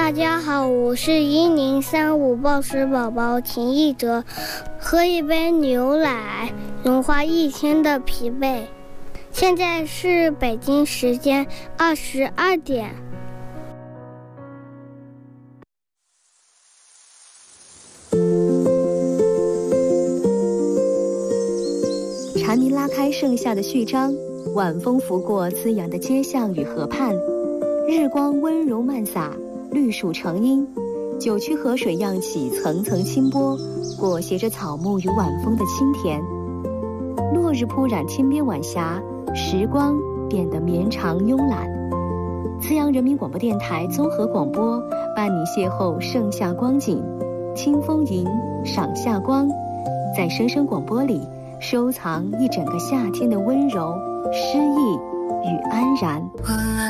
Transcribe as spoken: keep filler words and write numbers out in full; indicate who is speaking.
Speaker 1: 大家好，我是一零三五报时宝宝秦艺哲。喝一杯牛奶，融化一天的疲惫。现在是北京时间二十二点。
Speaker 2: 蝉鸣拉开盛夏的序章，晚风拂过滋养的街巷与河畔，日光温柔漫洒，绿树成荫，九曲河水漾起层层清波，裹挟着草木与晚风的清甜。落日铺染天边晚霞，时光变得绵长慵懒。慈阳人民广播电台综合广播伴你邂逅盛夏光景，听风吟，赏夏光，在声声广播里收藏一整个夏天的温柔、诗意与安然。